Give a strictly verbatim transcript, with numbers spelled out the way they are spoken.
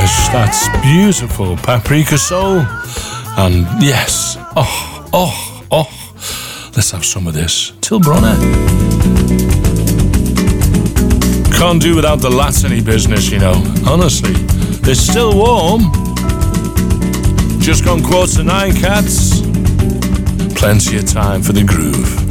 Yes, that's beautiful. Paprika Soul. And yes, oh, oh, oh. Let's have some of this. Till Bronner. Can't do without the Latiny business, you know. Honestly. They're still warm. Just gone quarter to nine, cats. Plenty of time for the groove.